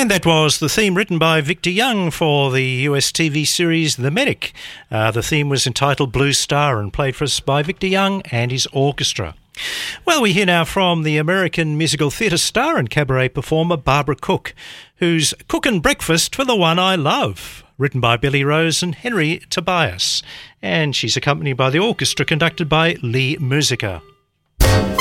And that was the theme written by Victor Young for the US TV series The Medic. The theme was entitled Blue Star and played for us by Victor Young and his orchestra. Well, we hear now from the American musical theatre star and cabaret performer Barbara Cook, who's Cookin' Breakfast for the One I Love, written by Billy Rose and Henry Tobias. And she's accompanied by the orchestra conducted by Lee Musica.